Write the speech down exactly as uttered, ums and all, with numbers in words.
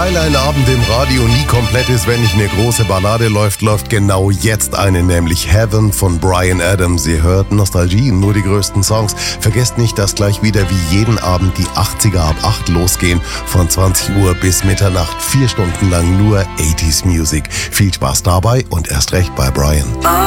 Weil ein Abend im Radio nie komplett ist, wenn nicht eine große Ballade läuft, läuft genau jetzt eine, nämlich Heaven von Bryan Adams. Ihr hört Nostalgie, nur die größten Songs. Vergesst nicht, dass gleich wieder wie jeden Abend die achtziger ab acht losgehen. Von zwanzig Uhr bis Mitternacht, vier Stunden lang nur achtziger Music. Viel Spaß dabei und erst recht bei Bryan.